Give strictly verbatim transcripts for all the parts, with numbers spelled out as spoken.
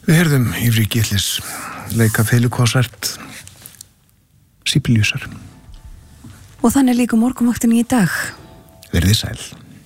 Við heyrðum Ívri Gillis leika feilukonsert Sibeliusar. Og þannig líka morgunvaktin í dag. Verðið sæl.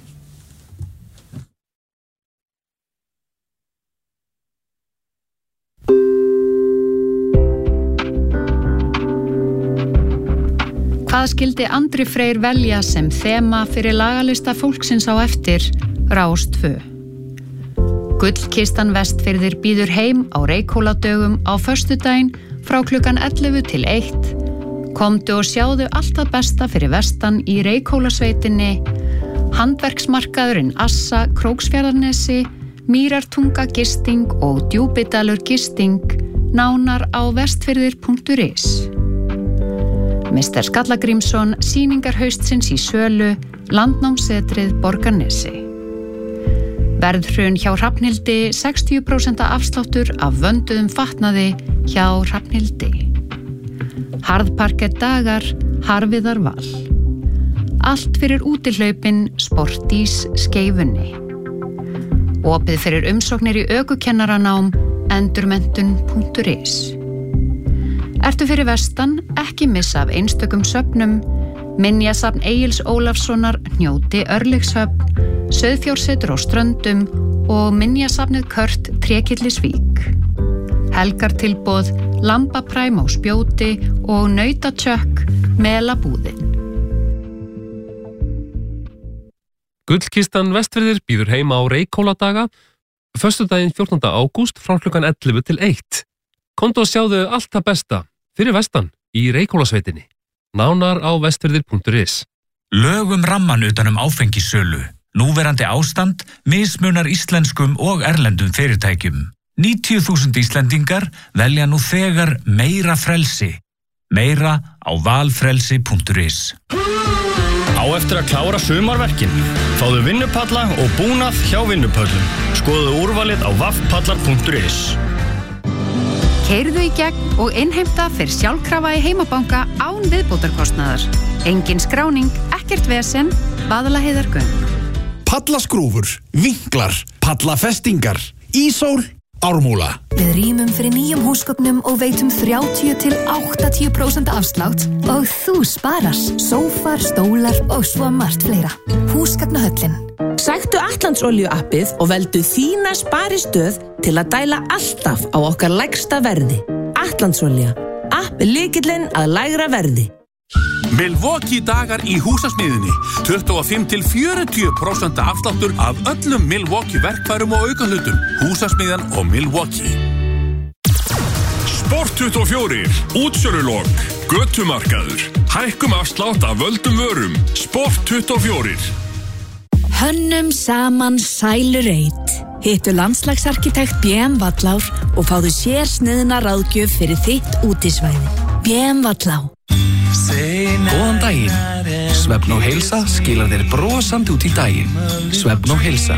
Hvað skildi Andri Freyr velja sem þema fyrir lagalista fólksins á eftir Rás tvö? Gullkistan Vestfirðir býður heim á Reykhóladögum á föstudaginn frá klukkan ellefu til eitt. Komdu og sjáðu allt það besta fyrir vestan í Reykhólasveitinni, handverksmarkaðurinn Assa Króksfjarðarnesi, Mýrartunga gisting og Djúpidalur gisting, nánar á vestfirðir punktur is. mister Skallagrímsson, sýningar haustsins í sölu, Landnámssetrið Borgarnesi. Verðhrun hjá Hrafnhildi, sextíu prósent afsláttur af vönduðum fatnaði hjá Hrafnhildi. Harðparkett dagar, Harviðar val. Allt fyrir útihlaupin, Sportís Skeifunni. Opið fyrir umsóknir í ökukennaranám, endurmenntun punktur is. Ertu fyrir vestan, ekki missa af einstökum söfnum, Minjasafn Egils Ólafssonar, Hnjóti Örlygshöfn, Sauðfjársetur á Ströndum og Minjasafnið Kört Trékyllisvík. Helgartilboð, Lambapræm á Spjóti og Nautatjökk, Melabúðin. Gullkistan Vestfirðir býður heim á Reykhóladaga, föstudaginn fjórtánda ágúst frá klukkan ellefu til eitt. Komdu og sjáðu allt það besta fyrir vestan í Reykhólasveitinni. Nánar á vestfirðir punktur is. Lögum ramman utanum áfengissölu. Núverandi ástand mismunar íslenskum og erlendum fyrirtækjum. níutíu þúsund Íslendingar velja nú þegar meira frelsi. Meira á valfrelsi punktur is. Á eftir að klára sumarverkin. Fáðu vinnupalla og búnað hjá vinnupöllum. Skoðu úrvalið á vaffpallar punktur is. Keyrðu í gegn og innheimta fyrir sjálfkrafa í heimabanka án viðbótarkostnaðar. Engin skráning, ekkert vesen, Vaðlaheiðargöng. Pallaskrúfur, vinklar, pallafestingar, ísól, ármúla. Við rýmum fyrir nýjum húsgögnum og veitum þrjátíu til áttatíu prósent afslátt og þú sparas sófar, stólar og svo margt fleira. Húsgagnahöllin. Sæktu Atlandsolíu appið og veldu þína sparistöð til að dæla alltaf á okkar lægsta verði. Atlandsolía. App er lykillinn að lægra verði. Milwaukee dagar í húsasmiðinni. tuttugu og fimm til fjörutíu prósent afsláttur af öllum Milwaukee verkfærum og aukahlutum. Húsasmiðjan og Milwaukee. Sport tuttugu og fjögur, útsölulok, götumarkaður, hækkum afslátt af völdum vörum. Sport tuttugu og fjögur. Hönnum saman sælureit. Hittu landslagsarkitekt B M Vallár og fáðu sér sniðna ráðgjöf fyrir þitt útisvæði. B M Vallá. Góðan daginn. Svefn og heilsa skilar þér brosandi út í daginn. Svefn og heilsa.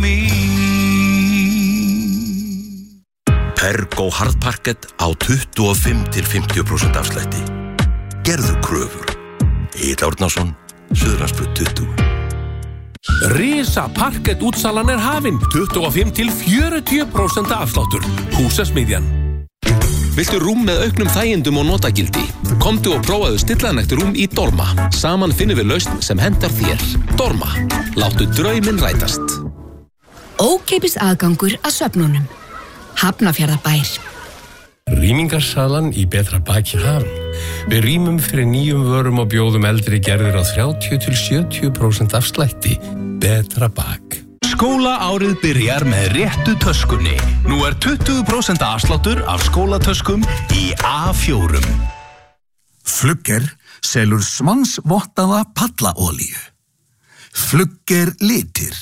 Pergo harðparkett á tuttugu og fimm til fimmtíu prósent afslætti. Gerðu kröfur. Egill Árnason, Suðurlandsbraut tuttugu. Risa parkett útsalan er hafin. tuttugu og fimm til fjörutíu prósent afsláttur. Húsasmiðjan. Viltu rúm með auknum þægindum og notagildi? Komdu og prófaðu stillanlegt rúm í Dorma. Saman finnum við lausn sem hentar þér. Dorma. Láttu drauminn rætast. Ókeypis aðgangur að svefnunum. Hafnarfjarðarbær. Rýmingarsalan í Betra baki hafin. Við rýmum fyrir nýjum vörum og bjóðum eldri gerðir á þrjátíu til sjötíu prósent afslætti. Betra bak. Skólaárið byrjar með réttu töskunni. Nú er tuttugu prósent afsláttur af skólatöskum í A fjórum. Flugger selur svansvottaða pallaolíu. Flugger litir.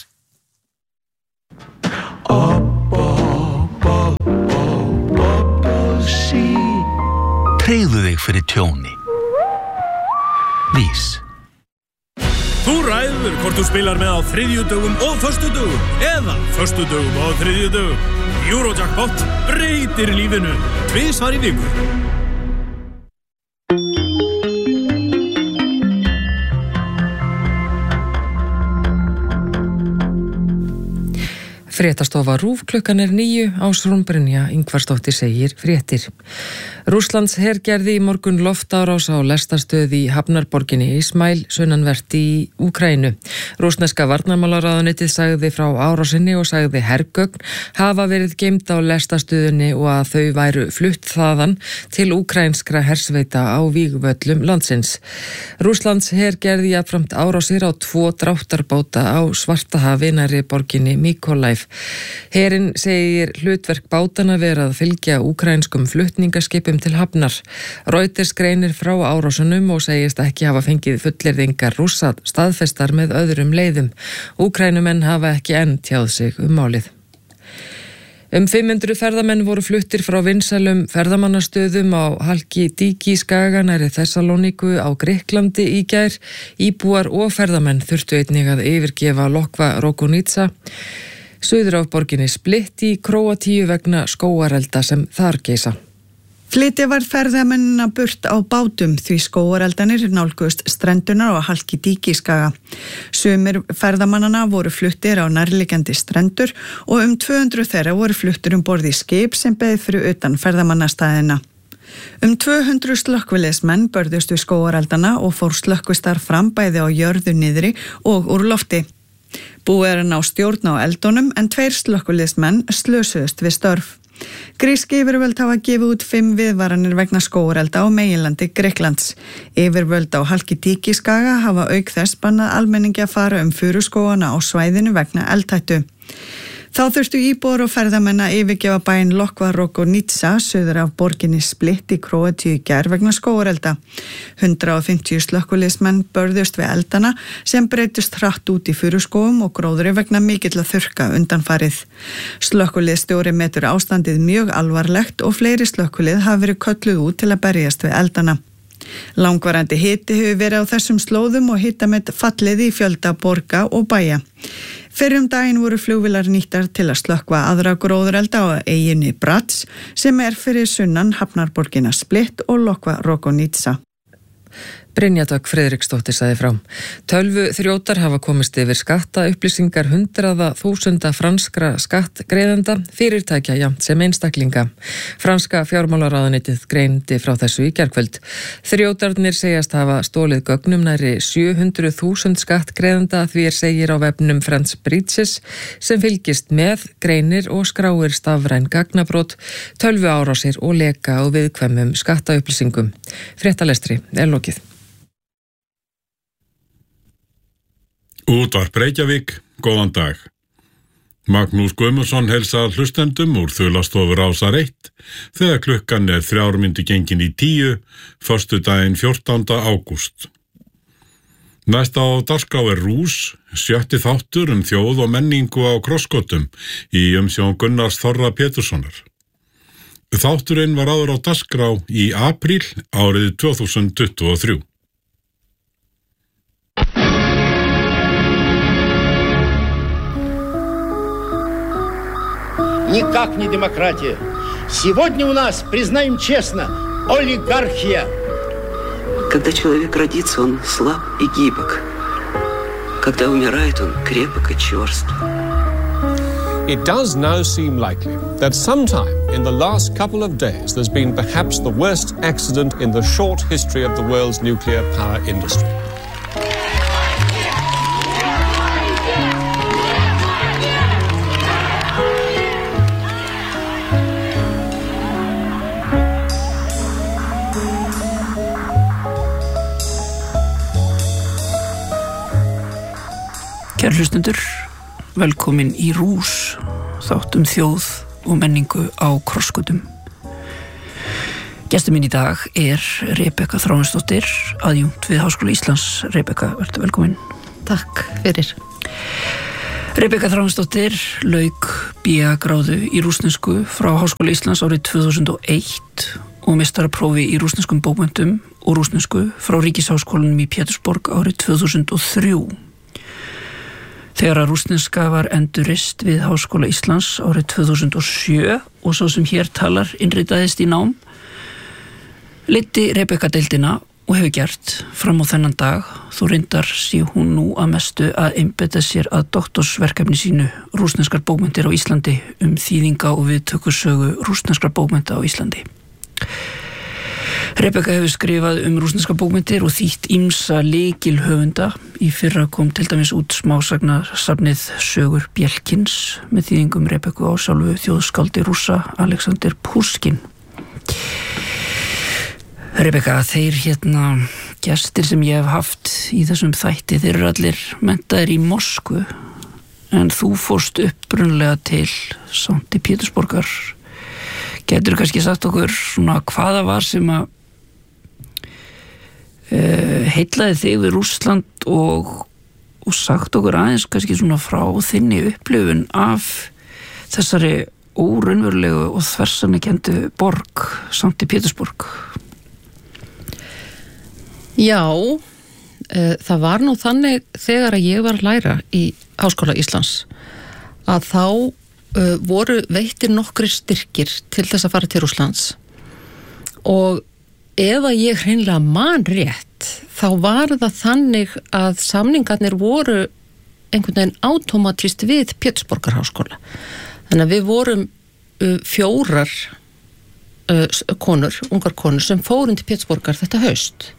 Tryggðu þig fyrir tjóni. Vís. Þú ræður hvort þú spilar með á þriðjudögum og föstudögum eða föstudögum og þriðjudögum. Eurojackpot breytir lífinu tvisvar í viku. Fréttastofa RÚV klukkan er níu, Ásrún Brynja Ingvarsdóttir segir fréttir. Rússlands her gerði í morgun loftárás á lestarstöð í hafnarborginni Ismail sunnanvert í Úkraínu. Rússneska varnarmálaráðuneytið sagði frá árásinni og sagði hergögn hafa verið geymd á lestarstöðunni og að þau væru flutt þaðan til úkrænskra hersveita á vígvöllum landsins. Rússlands her gerði jafnframt árásir á tvo dráttarbáta á Svartahafi nærri borginni Mykolaiv. Herinn segir hlutverk bátana vera að fylgja úkraínskum flutningaskipum til hafnar. Reuters greinir frá árásunum og segist ekki hafa fengið fullyrðingar Rússa staðfestar með öðrum leiðum. Úkrænumenn hafa ekki enn tjáð sig um málið. Um fimm hundruð ferðamenn voru fluttir frá vinsælum ferðamannastöðum á Halkidiki skaga nærri Þessalóníku á Grikklandi í gær. Íbúar og ferðamenn þurftu einnig að yfirgefa Lokva Rokonica suður af borginni Split í Króatíu vegna skógarelda sem þar geisa. Flytja var ferðamennina burt á bátum því skógareldanir nálguðust strendunar á Halkidiki skaga. Sumir ferðamannana voru fluttir á nærliggjandi strendur og um tvö hundruð þeirra voru fluttir um borð í skip sem beið fyrir utan ferðamannastæðina. Um tvö hundruð slökkviliðsmenn börðust við skógareldana og fór slökkvistar fram bæði á jörðu niðri og úr lofti. Búið er að ná stjórn á eldunum en tveir slökkviliðsmenn slösuðust við störf. Gríski yfirvöld hafa gefið út fimm viðvaranir vegna skógarelda á meginlandi Grikklands. Yfirvöld á Halkidiki skaga hafa auk þess bannað almenningi að fara um furuskógana á svæðinu vegna eldhættu. Þá þurftu íbúar og ferðamenn að yfirgefa bæinn Lokva Rokonica suður af borginni Split í Króatíu í gær vegna skógarelda. hundrað og fimmtíu slökkviliðsmenn börðust við eldana sem breytust hratt út í furuskógum og gróðri vegna mikilla þurrka undanfarið. Slökkviliðsstjóri metur ástandið mjög alvarlegt og fleiri slökkvilið hafa verið kölluð út til að berjast við eldana. Langvarandi hiti hefur verið á þessum slóðum og hitamett fallið í fjölda borga og bæja. Fyrrum daginn voru flugvélar nýttar til að slökkva aðra gróðurelda á eyjunni Brač sem er fyrir sunnan hafnarborgina Split og Lokva Rokonica. Brynja Dögg Friðriksdóttir sagði frá. Tölvu þrjótar hafa komist yfir skatta upplýsingar hundraða þúsunda franskra skattgreiðenda fyrirtækja jafnt sem einstaklinga. Franska fjármálaráðuneytið greindi frá þessu í gærkvöld. Þrjótarnir segjast hafa stólið gögnum nærri sjö hundruð þúsund skattgreiðenda því er segir á vefnum France Bridges sem fylgist með, greinir og skráir stafræn gagnabrót, tölvu árásir og leka og viðkvæmum skattaupplýsingum. Fréttalestri er lokið. Útvarp Reykjavík, góðan dag. Magnús Guðmundsson heilsar hlustendum úr þulastofur Rásar eitt þegar klukkan er þrjár mínútur gengin í tíu, föstudaginn fjórtánda ágúst. Næsta á dagskrá er Rús, sjötti þáttur um þjóð og menningu á krossgötum í umsjón Gunnars Þorra Péturssonar. Þátturinn var áður á dagskrá í apríl árið tvö þúsund tuttugu og þrjú. Никак не демократия. Сегодня у нас, признаем честно, олигархия. Когда человек родится, он слаб и гибок. Когда умирает, он крепок и черств. It does now seem likely that sometime in the last couple of days there's been perhaps the worst accident in the short history of the world's nuclear power industry. Kæru hlustendur, velkomin í Rús, þáttum þjóð og menningu á krossgötum. Gestur minn í dag er Rebekka Þráinsdóttir, aðjúnkt við Háskóla Íslands. Rebekka, vertu velkomin. Takk fyrir. Rebekka Þráinsdóttir lauk B A gráðu í rússnesku frá Háskóla Íslands árið tvö þúsund og eitt og meistaraprófi í rússneskum bókmenntum og rússnesku frá Ríkisháskólanum í Pétursborg árið tvö þúsund og þrjú. Þegar að rússneska var endurreist við Háskóla Íslands árið tvö þúsund og sjö og svo sem hér talar innritaðist í nám, leiddi Rebekka deildina og hefur gert fram á þennan dag, þó reyndar sé hún nú að mestu að einbeita sér að doktorsverkefni sínu rússneskar bókmenntir á Íslandi um þýðinga og viðtökursögu rússneskar bókmennta á Íslandi. Rebekka hefur skrifað um rússneskar bókmenntir og þýtt ýmsa lykilhöfunda. Í fyrra kom til dæmis út smásagnasafnið Sögur Bjelkins með þýðingum Rebekku á sjálfu þjóðskáldi rússa Alexander Pushkin. Rebekka, þeir hérna gestir sem ég hef haft í þessum þætti, þeir eru allir menntaðir í Moskvu, en þú fórst upprunlega til Sankti Pétursborgar. Getur kannski sagt okkur svona hvaða var sem að uh, heillaði þig við Rússland og, og sagt okkur aðeins kannski svona frá þinni upplifun af þessari óraunverulegu og þversanekendu borg, Sankti Pétursborg. Já, uh, það var nú þannig þegar að ég var að læra í Háskóla Íslands að þá uh, voru veittir nokkrir styrkir til þess að fara til Rússlands og ef að ég hreinlega man rétt þá var það þannig að samningarnir voru einhvern veginn automatist við Pétursborgarháskóla. Þannig að við vorum uh, fjórar uh, konur, ungar konur sem fórum til Pétursborgar þetta haust.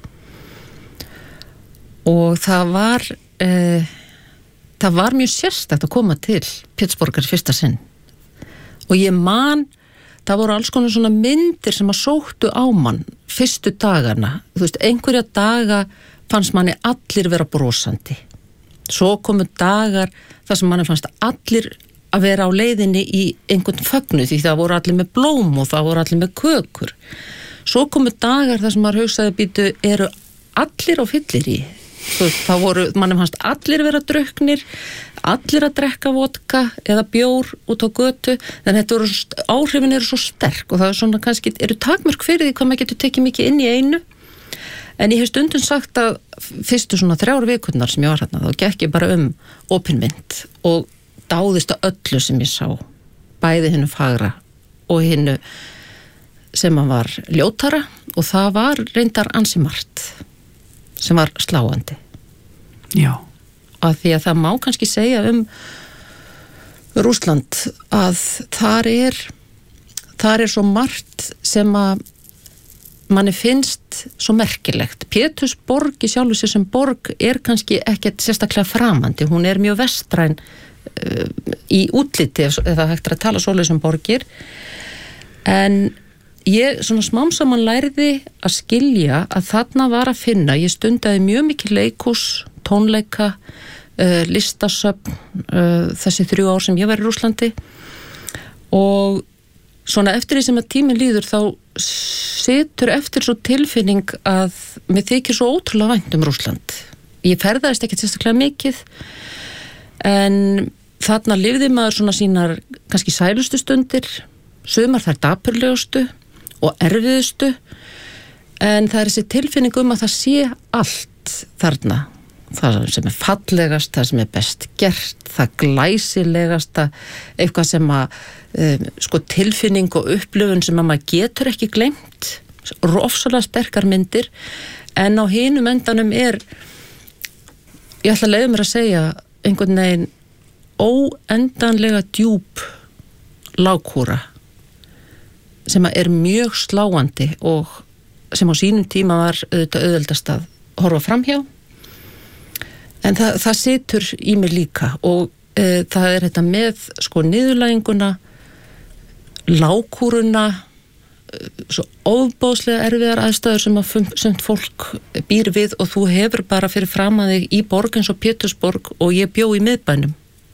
Og það var uh, það var mjög sérstakt að koma til Pétursborgar fyrsta sinn. Og ég man, það voru alls konar svona myndir sem að sóttu á mann fyrstu dagana. Þú veist, einhverja daga fannst manni allir vera brosandi. Svo komu dagar þar sem manni fannst allir að vera á leiðinni í einhvern fögnu því það voru allir með blóm og það voru allir með kökur. Svo komu dagar þar sem maður hugsaði býtu, eru allir á fyllir í? Þá voru, mannum fannst allir vera drukknir, allir að drekka vodka eða bjór út á götu, en þetta voru, áhrifin eru svo sterk og það er svona kannski, eru takmörk fyrir því hvað maður getur tekið mikið inn í einu, en ég hef stundum sagt að fyrstu svona þrjár vikurnar sem ég var hérna, þá gekk ég bara um opinmynd og dáðist að öllu sem ég sá, bæði hinnu fagra og hinnu sem að var ljótara og það var reyndar ansi margt sem var sláandi. Já. Af því að það má kannski segja um Rússland að þar er þar er svo margt sem að manni finnst svo merkilegt. Pétursborg í sjálfu sér sem borg er kannski ekkert sérstaklega framandi. Hún er mjög vestræn uh, í útliti ef það hægt er að tala svoleiðis um borgir. En ég svona smám saman lærði að skilja að þarna var að finna, ég stundaði mjög mikið leikhús, tónleika, uh, listasöfn, uh, þessi þrjú ár sem ég var í Rússlandi og svona eftir því sem að tíminn líður þá situr eftir svo tilfinning að mér þykir svo ótrúlega vænt um Rússland. Ég ferðaðist ekkert sérstaklega mikið en þarna lifði maður svona sínar kannski sælustu stundir, sumar þær dapurlegustu og erfiðustu, en það er þessi tilfinning um að það sé allt þarna, það sem er fallegast, það sem er best gert, það glæsilegasta, eitthvað sem að um, sko tilfinning og upplifun sem að maður getur ekki gleymt, ofsalega sterkar myndir, en á hinum endanum er, ég ætla að leyfa mér að segja, einhvern veginn óendanlega djúp lágkúra sem er mjög sláandi og sem á sínum tíma var auðvitað auðveldast að horfa framhjá en það, það situr í mig líka og e, það er þetta með sko niðurlæginguna lágkúruna svo ofbóðslega erfiðar aðstæður sem að sumt fólk býr við og þú hefur bara fyrir fram að þig í borg eins og Pétursborg og ég bjó í miðbænum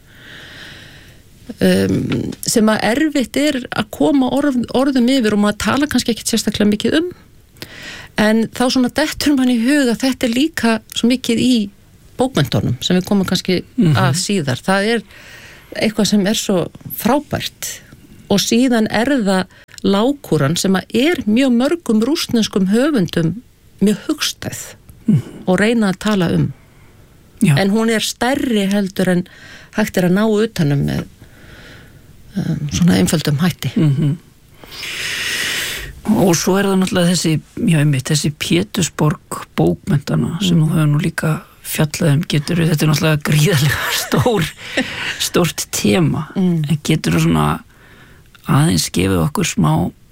Um, sem að erfitt er að koma orð, orðum yfir og maður tala kannski ekki sérstaklega mikið um en þá svona dettur mann í huga þetta er líka svo mikið í bókmenntunum sem við komum kannski mm-hmm. að síðar, það er eitthvað sem er svo frábært og síðan er það lágkúran sem að er mjög mörgum rússneskum höfundum mjög hugstæð mm-hmm. og reyna að tala um Já. En hún er stærri heldur en hægt er að ná utanum með Um, svona einföldum hætti mm-hmm. og svo er það náttúrulega þessi, já einmitt, þessi Pétursborg bókmentana sem þú hefur nú líka fjallað um, getur þetta er náttúrulega gríðarlega stór stórt tema, mm. en getur þú svona aðeins gefið okkur smá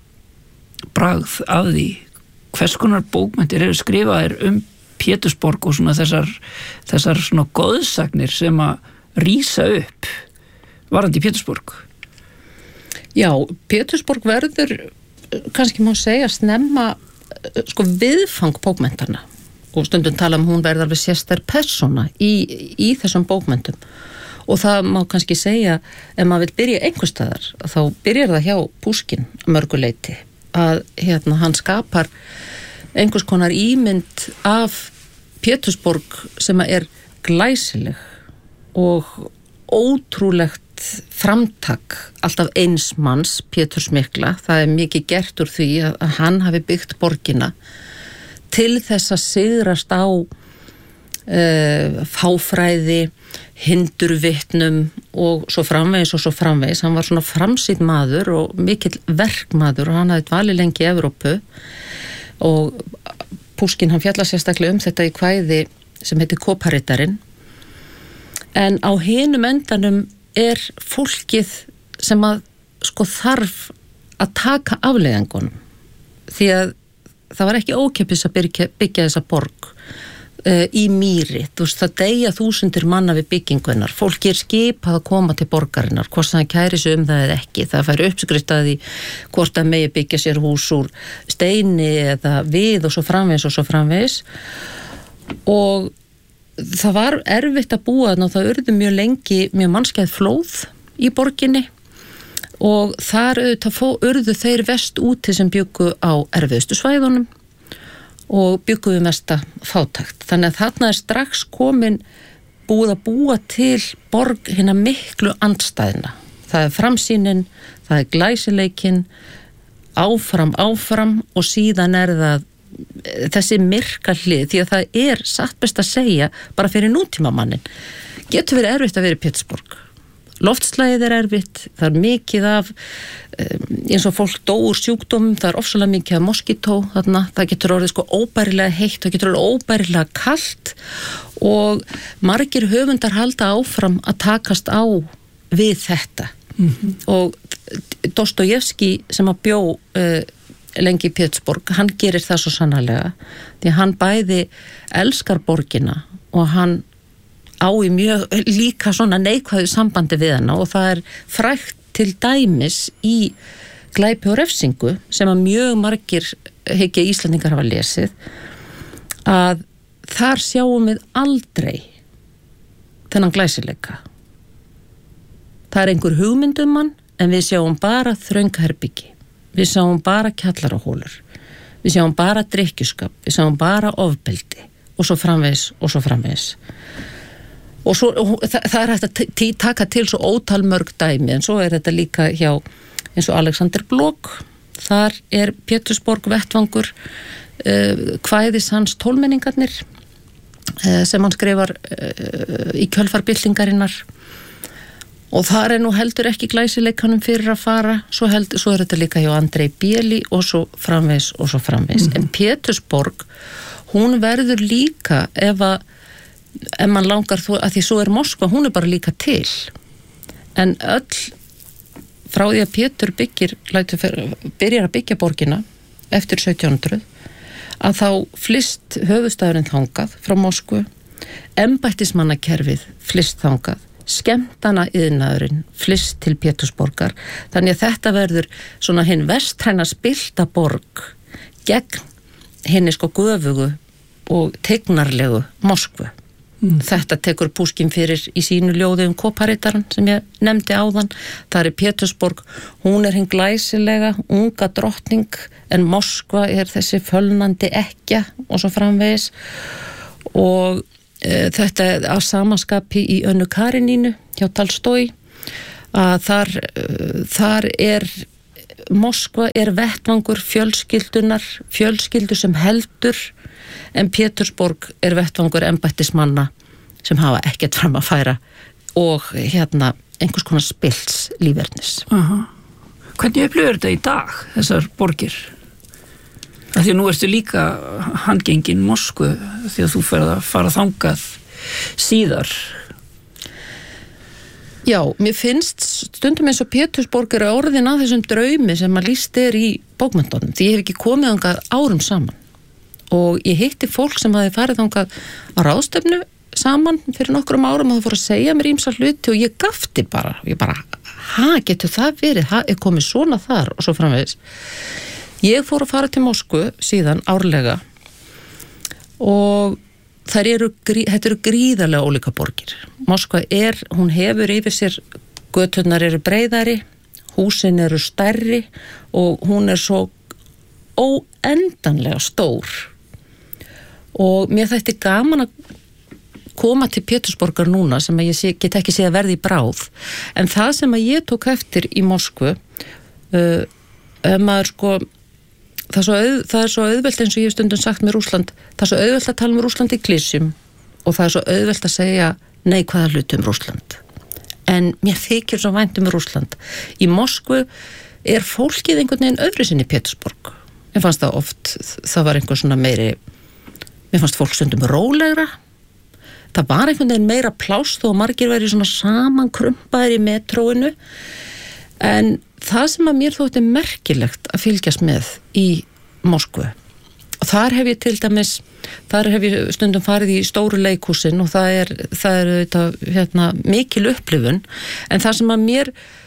bragð af því hvers konar bókmentir eru skrifaðir um Pétursborg og svona þessar þessar svona goðsagnir sem að rísa upp varandi Pétursborg. Já, Pétursborg verður kannski má segja snemma sko viðfang bókmentarna og stundum tala um hún verður alveg sérstær persóna í, í þessum bókmentum og það má kannski segja ef maður vil byrja einhvers staðar þá byrjar það hjá Puškin mörguleiti að hérna hann skapar einhvers konar ímynd af Pétursborg sem er glæsileg og ótrúlegt framtak alltaf eins manns, Péturs mikla. Það er mikið gert úr því að hann hafi byggt borgina til þess að sigrast á uh, fáfræði, hindurvitnum og svo framvegis og svo framvegis. Hann var svona framsýnn maður og mikill verkmaður og hann hafði dvalið lengi í Evrópu og Puškin hann fjallar sérstaklega um þetta í kvæði sem heitir Koparittarinn. En á hinum endanum er fólkið sem að sko þarf að taka afleiðingunum því að það var ekki ókeypis að byggja, byggja þessa borg uh, í mýri, þú veist það deyja þúsundir manna við byggingunar, fólki er skipað að koma til borgarinnar, hvort það kæri sig um það eða ekki, það fær uppskrift að því hvort það megi byggja sér hús úr steini eða við og svo framvegis og svo framvegis og það var erfitt að búa þarna og það urðu mjög lengi mjög mannskæð flóð í borginni og þar auðvitað fó, urðu þeir vest úti sem byggu á erfiðustu svæðunum og byggu við mesta fátækt. Þannig að þarna er strax komin búið að búa til borg hérna miklu andstæðina. Það er framsýnin, það er glæsileikin, áfram, áfram og síðan er það þessi myrka hlið því að það er satt best að segja bara fyrir nútímamannin getur verið erfitt að vera í Pétursborg loftslægið er erfitt það er mikið af eins og fólk dó úr sjúkdómum það er ofsalega mikið af moskító þarna það getur orðið sko óbærilega heitt það getur orðið óbærilega kalt og margir höfundar halda áfram að takast á við þetta mm-hmm. og Dostojevski sem að bjó uh, lengi í Pétursborg, hann gerir það svo sannarlega því að hann bæði elskar borgina og hann á í mjög líka svona neikvæðu sambandi við hana og það er frægt til dæmis í Glæpi og refsingu sem að mjög margir hyggja Íslendingar hafa lesið að þar sjáum við aldrei þennan glæsileika það er einhver hugmynd um hann en við sjáum bara þröngherbyggi við sjáum bara kjallarahólur, við sjáum bara drykkjuskap, við sjáum bara ofbeldi og svo framvegis og svo framvegis. Og svo, og það, það er hægt að taka til svo ótal mörg dæmi en svo er þetta líka hjá eins og Alexander Blok, þar er Pétursborg vettvangur uh, kvæðis hans tólmenningarnir uh, sem hann skrifar uh, í kjölfarbyltingarinnar og þar er nú heldur ekki glæsileikanum fyrir að fara, svo, heldur, svo er þetta líka hjá Andrei Bieli og svo framvegis og svo framvegis. Mm-hmm. En Pétursborg, hún verður líka ef að, ef mann langar þó, að því svo er Moskva, hún er bara líka til. En öll frá því að Pétur byggir, fyrir, byrjar að byggja borgina eftir sautján hundruð, að þá flyst höfuðstæðurinn þangað frá Moskvu, embættismannakerfið flyst þangað, skemmtana iðnaðurinn flyst til Pétursborgar þannig að þetta verður svona hinn vestræna spilta borg gegn henni sko göfugu og tegnarlegu Moskvu mm. þetta tekur Puškin fyrir í sínu ljóði um Koparittarinn sem ég nefndi áðan það er Pétursborg, hún er hinn glæsilega unga drottning en Moskva er þessi fölnandi ekkja og svo framvegis og þetta á samanskapi í Önnu Karenínu hjá Tolstói að þar, þar er Moskva er vettvangur fjölskyldunar fjölskyldu sem heldur en Pétursborg er vettvangur embættismanna sem hafa ekkert fram að færa og hérna einhvers konar spilts lífverðnis. Aha. Hvernig upplifir þetta í dag, þessar borgir? Því að nú ertu líka handgengin Moskvu því að þú ferð að fara þangað síðar. Já, mér finnst stundum eins og Pétursborg er orðin að þessum draumi sem að lýst er í bókmenntunum, því ég hef ekki komið þangað árum saman og ég hitti fólk sem hafi farið þangað á ráðstefnu saman fyrir nokkrum árum og það fór að segja mér ýmsa hluti og ég gafti bara, ég bara, ha, getur það verið, ha, er komið svona þar og svo framvegis. Ég fór að fara til Moskvu síðan árlega og þær eru, þetta eru gríðarlega ólíka borgir. Moskva er, hún hefur yfir sér, göturnar eru breiðari, húsin eru stærri og hún er svo óendanlega stór. Og mér þætti gaman að koma til Pétursborgar núna sem að ég sé, get ekki sé að verði í bráð. En það sem að ég tók eftir í Moskvu, uh, maður sko, Það er, svo auð, það er svo auðvelt eins og ég hef stundum sagt með Rússland, það er svo auðvelt að tala um Rússland í klísjum og það er svo auðvelt að segja neikvæða hluti um Rússland. En mér þykir svo vænt um Rússland. Í Moskvu er fólkið einhvern veginn öðru sinni í Pétursborg. Mér fannst það oft, það var einhver svona meiri, mér fannst fólk stundum rólegra. Það var einhvern veginn meira pláss þó að margir væri svona samankrumpaðir í metróinu. En það sem að mér þótti merkilegt að fylgjast með í Moskvu og þar hef ég til dæmis þar hef ég stundum farið í stóru leikhúsin og það er, það er þetta, hérna, mikil upplifun en það sem að mér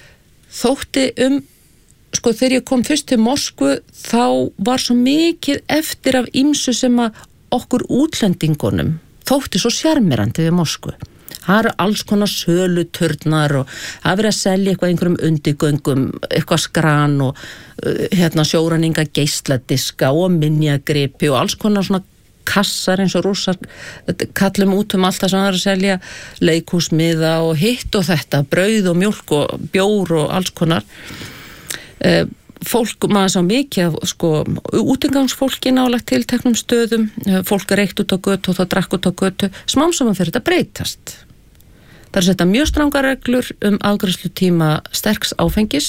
þótti um sko þegar ég kom fyrst til Moskvu þá var svo mikið eftir af ýmsu sem að okkur útlendingunum þótti svo sjarmerandi við Moskvu. Það eru alls konar söluturnar og það er verið að selja eitthvað einhverjum undirgöngum, eitthvað skran og uh, hérna, sjóræninga geisladiska og minjagripi og alls konar svona kassar eins og rússar kallum út um allt það sem það er að selja, leikhúsmiða og hitt og þetta, brauð og mjólk og bjór og alls konar. Uh, fólk, maður sá mikið af sko, útingangsfólki nálægt tilteknum stöðum, fólk er reykt út á götu og það drakk út á götu, smám saman fyrir þetta breytast. Það er setta mjög strangar reglur um afgreiðslutíma sterks áfengis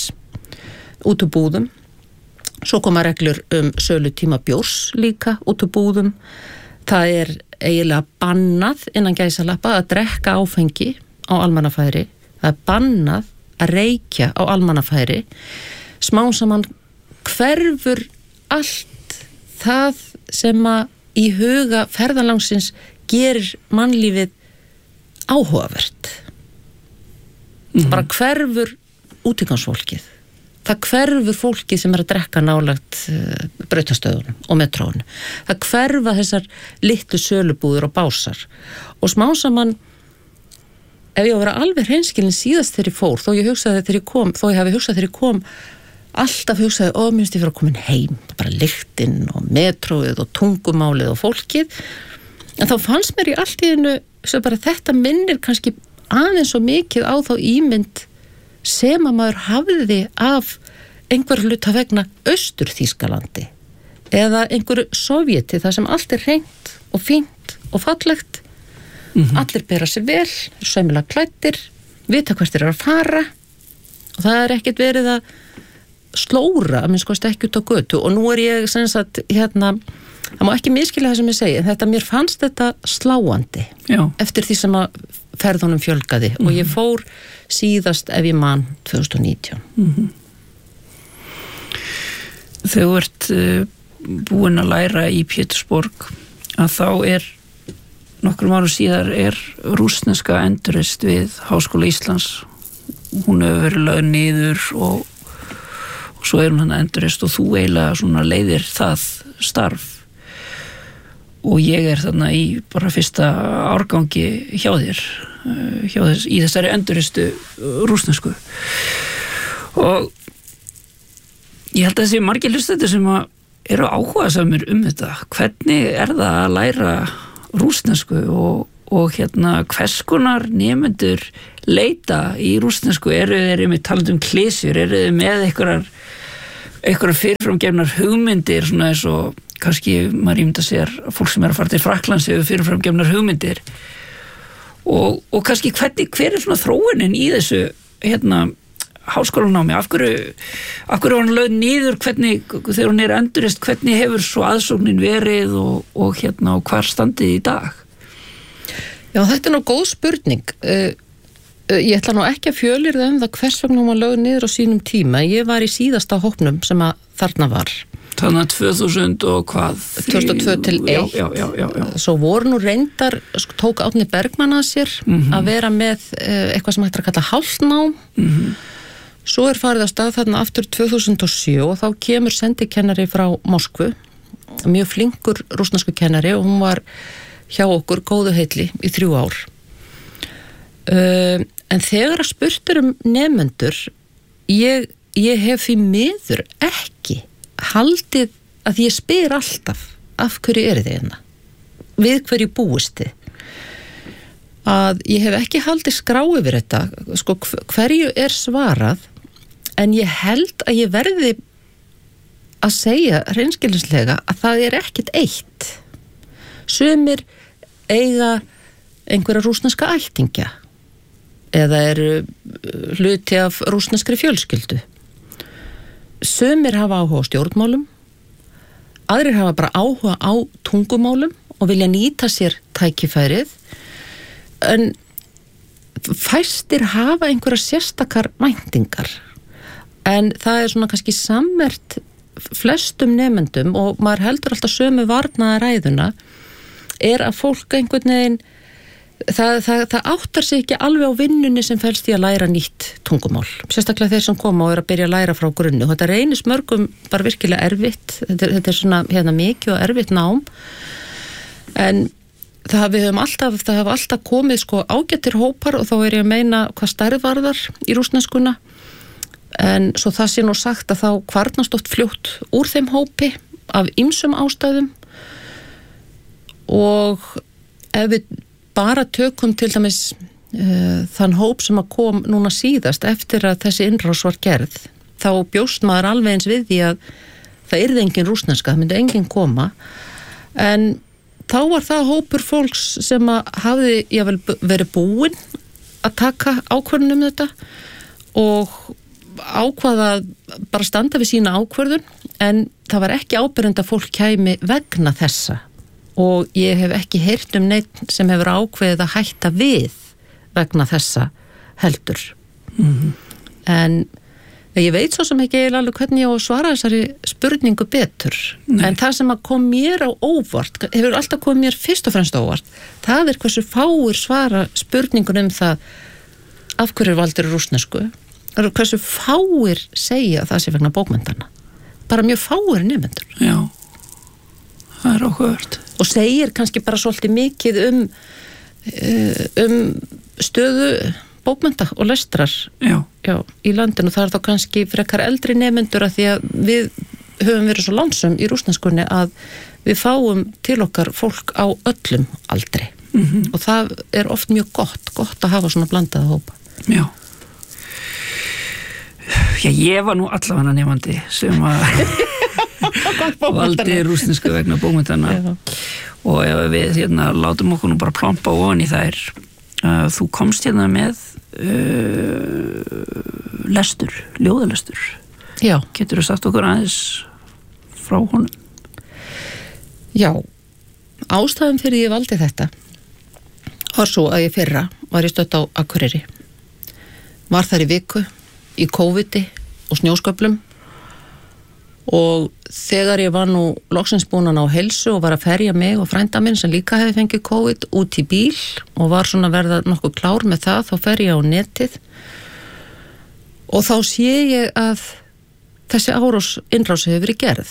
út úr búðum. Svo koma reglur um sölutíma bjórs líka út úr búðum. Það er eiginlega bannað innan gæsalappa að drekka áfengi á almannafæri. Það er bannað að reykja á almannafæri. Smám saman hverfur allt það sem að í huga ferðalangsins gerir mannlífið áhugavert. Mm-hmm. Bara hverfur útigangsfólkið. Það hverfur fólkið sem er að drekka nálægt uh, brautastöðunum og metrónu. Það hverfa þessar litlu sölubúður og básar. Og smá saman, ef ég á að vera alveg hreinskilin síðast þegar ég fór, þó ég hugsaði þegar ég kom, þó ég hafi hugsað þegar ég kom, alltaf hugsaði, ó, minnst ég fyrir að koma heim, bara lyktin og metróið og tungumálið og fólkið. En þá fannst mér í allt í einu svo bara þetta minnir kannski aðeins svo mikið á þá ímynd sem að maður hafði af einhver hluta vegna Austur-Þýskalandi eða einhverju Sovjeti þar sem allt er hreint og fínt og fallegt. Mm-hmm. Allir bera sig vel, sæmilega klæddir, vita hvert þeir eru að fara og það er ekkert verið að slóra að minnst kosti ekki út á götu og nú er ég sem sagt hérna, það má ekki miskilja það sem ég segi, þetta mér fannst þetta sláandi. Já. Eftir því sem að ferðunum fjölgaði mm-hmm. og ég fór síðast ef ég man tvö þúsund og nítján. Mm-hmm. Þegar þú ert uh, búin að læra í Pétursborg að þá er nokkrum árum síðar er rússneska endurreist við Háskóla Íslands. Hún hefur verið lögð niður og, og svo er hún hann endurreist og þú eiginlega svona leiðir það starf. Og ég er þarna í bara fyrsta árgangi hjá þér, hjá þess, í þessari endurreistu rússnesku. Og ég held að þessi margir hlustendur sem eru áhugasamir um þetta. Hvernig er það að læra rússnesku og, og hérna hvers konar nemendur leita í rússnesku? Eru þeir með talandi um klísjur? Eru þeir með einhverjar, einhverjar fyrirframgefnar hugmyndir svona eins og kannski maður ímynda sér fólk sem er að fara til Frakklands hefur fyrirframgefnar hugmyndir og, og kannski hvernig, hver er svona þróunin í þessu hérna háskólanámi, af hverju, af hverju hann lögð niður, hvernig, þegar hún er endurist, hvernig hefur svo aðsóknin verið og, og hérna, og hvar standið í dag? Já, þetta er nú góð spurning. Uh, uh, ég ætla nú ekki að fjölyrða um það hvers vegna hún var lögð niður á sínum tíma. Ég var í síðasta hópnum sem að þarna var. Þannig að tvö þúsund og hvað? tvö þúsund og tvö til eitt. Já, já, já, já. Svo voru nú reyndar, tók Árni Bergmann að sér Mhm. að vera með uh, eitthvað sem hægt er að kalla hálfnám. Mhm. Svo er farið að stað þarna aftur tvö þúsund og sjö og þá kemur sendikennari frá Moskvu, mjög flinkur rússnesku kennari og hún var hjá okkur góðu heilli í þrjú ár. Uh, en þegar að spurtur um nemendur, ég, ég hef því miður ekki haldið að ég spyr alltaf af hverju eru þið hérna? Við hverju búist þið? Að ég hef ekki haldið skrá yfir þetta, sko hverju er svarað, en ég held að ég verði að segja hreinskilnislega að það er ekkit eitt. Sumir eiga einhverja rússneska ættingja eða eru hluti af rússneskri fjölskyldu. Sumir hafa áhuga á stjórnmálum, aðrir hafa bara áhuga á tungumálum og vilja nýta sér tækifærið, en fæstir hafa einhverja sérstakar væntingar, en það er svona kannski sammert flestum nemendum og maður heldur alltaf sömu varnaða ræðuna, er að fólk einhvern veginn Það, það, það áttar sig ekki alveg á vinnunni sem felst í að læra nýtt tungumál, sérstaklega þeir sem koma og er að byrja að læra frá grunni. Þetta reynist mörgum bara virkilega erfitt, þetta, þetta er svona hérna mikið og erfitt nám, en það við höfum alltaf, það hafa alltaf komið sko ágættir hópar og þá er ég að meina hvað stærð varðar í rússneskuna, en svo það sé nú sagt að þá kvarnast oft fljótt úr þeim hópi af ýmsum ástæðum og ef við bara tökum til dæmis uh, þann hóp sem að kom núna síðast eftir að þessi innrás var gerð, þá bjóst maður alveg eins við því að það yrði engin rússneska, það myndi engin koma, en þá var það hópur fólks sem að hafði jável verið búin að taka ákvörðun um þetta og ákvaða bara standa við sína ákvörðun, en það var ekki ábyrjandi að fólk kæmi vegna þessa. Og ég hef ekki heyrt um neitt sem hefur ákveðið að hætta við vegna þessa heldur. Mhm. En ég veit svo sem ekki alveg hvernig ég á að svara þessari spurningu betur. Nei. En það sem að kom mér á óvart, hefur alltaf komið mér fyrst og fremst óvart, það er hversu fáir svara spurningun um það af hverju er valdur rússnesku, hversu fáir segja það sé vegna bókmenntanna. Bara mjög fáir nemendur. Já, það er áhugavert. Og segir kannski bara svolítið mikið um, um stöðu bókmennta og lestrar Já. Já, í landinu. Það er þá kannski frekar eldri nemendur að því að við höfum verið svo lánsum í rússneskunni að við fáum til okkar fólk á öllum aldri. Mhm. Og það er oft mjög gott, gott að hafa svona blandaða hópa. Já. Já, ég var nú allavega nefandi sem að valdi rússnesku vegna bókmyndana og ef við hérna látum okkur nú bara plompa ofan í þær, uh, þú komst hérna með uh, lestur, ljóðalestur. Já. Getur þú sagt okkur aðeins frá honum? Já, ástæðum fyrir ég valdi þetta var svo að ég fyrra var ég stödd á Akureyri, var þar í viku í kóvidi og snjósköflum og þegar ég var nú loksins búin að ná heilsu og var að ferja mig og frænda minn sem líka hefði fengið COVID út í bíl og var svona verða nokkuð klár með það, þá fer ég á netið og þá sé ég að þessi árás innrás hefur verið gerð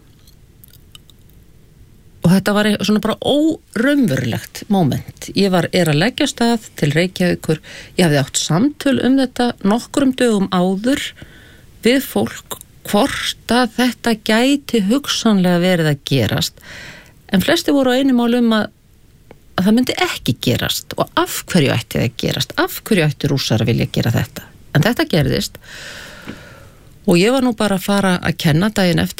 og þetta var svona bara óraunverulegt moment. Ég var er að leggja stað til Reykjavíkur, ég hafði átt samtöl um þetta nokkrum dögum áður við fólk hvort að þetta gæti hugsanlega verið að gerast, en flesti voru á einu máli um að, að það myndi ekki gerast og af hverju ætti það gerast, af hverju ætti rússar að vilja gera þetta, en þetta gerðist og ég var nú bara að fara að kenna daginn eftir